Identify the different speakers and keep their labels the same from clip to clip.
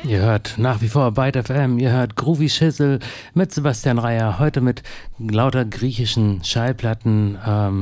Speaker 1: Ihr hört nach wie vor Byte FM, ihr hört Groovy Schissel mit Sebastian Reier, heute mit lauter griechischen Schallplatten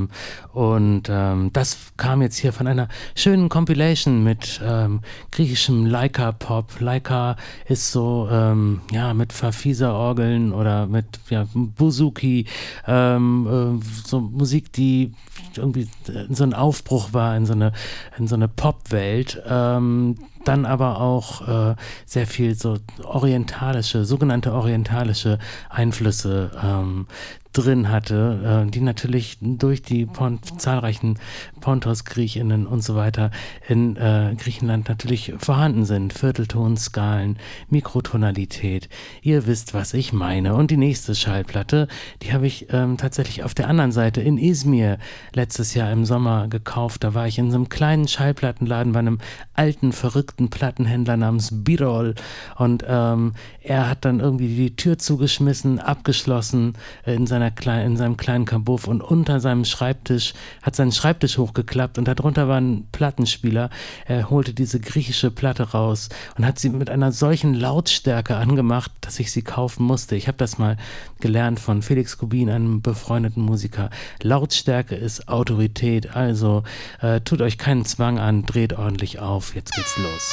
Speaker 1: das kam jetzt hier von einer schönen Compilation mit griechischem Laika-Pop. Laika ist so, mit Farfisa-Orgeln oder mit Bouzouki, so Musik, die irgendwie so ein Aufbruch war in so eine Popwelt. Dann aber auch sehr viel so sogenannte orientalische Einflüsse drin hatte, die natürlich durch die zahlreichen Pontos-Griechinnen und so weiter in Griechenland natürlich vorhanden sind. Viertelton, Skalen, Mikrotonalität. Ihr wisst, was ich meine. Und die nächste Schallplatte, die habe ich tatsächlich auf der anderen Seite in Izmir letztes Jahr im Sommer gekauft. Da war ich in so einem kleinen Schallplattenladen bei einem alten, verrückten Plattenhändler namens Birol und er hat dann irgendwie die Tür zugeschmissen, abgeschlossen in seinem kleinen Kabuff und unter seinem Schreibtisch, hat seinen Schreibtisch hochgeklappt und darunter war ein Plattenspieler. Er holte diese griechische Platte raus und hat sie mit einer solchen Lautstärke angemacht, dass ich sie kaufen musste. Ich habe das mal gelernt von Felix Kubin, einem befreundeten Musiker. Lautstärke ist Autorität, also tut euch keinen Zwang an, dreht ordentlich auf. Jetzt geht's los.